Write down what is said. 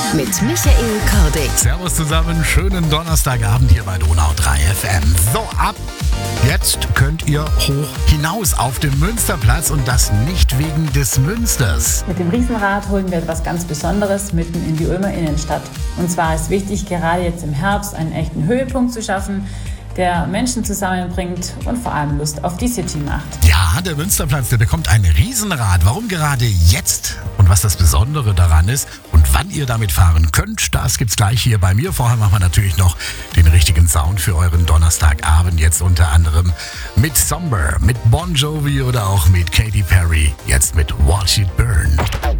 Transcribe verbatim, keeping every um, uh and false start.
mit Michael Cordic. Servus zusammen, schönen Donnerstagabend hier bei Donau drei F M. So, ab jetzt könnt ihr hoch hinaus auf den Münsterplatz und das nicht wegen des Münsters. Mit dem Riesenrad holen wir etwas ganz Besonderes mitten in die Ulmer Innenstadt. Und zwar ist wichtig, gerade jetzt im Herbst einen echten Höhepunkt zu schaffen, der Menschen zusammenbringt und vor allem Lust auf die City macht. Ja, der Münsterplatz, der bekommt ein Riesenrad. Warum gerade jetzt und was das Besondere daran ist und wann ihr damit fahren könnt, das gibt's gleich hier bei mir. Vorher machen wir natürlich noch den richtigen Sound für euren Donnerstagabend. Jetzt unter anderem mit Somber, mit Bon Jovi oder auch mit Katy Perry. Jetzt mit Watch It Burn.